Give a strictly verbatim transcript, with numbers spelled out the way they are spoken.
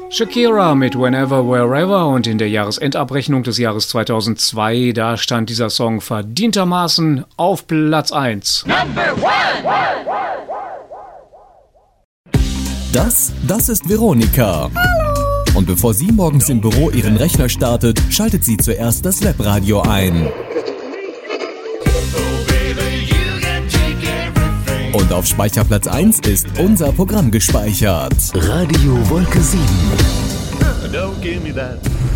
Shakira mit Whenever, Wherever und in der Jahresendabrechnung des Jahres zweitausendzwei, da stand dieser Song verdientermaßen auf Platz eins. Number one. Das, das ist Veronika. Hallo. Und bevor sie morgens im Büro ihren Rechner startet, schaltet sie zuerst das Webradio ein. Und auf Speicherplatz eins ist unser Programm gespeichert. Radio Wolke sieben. Don't give me that.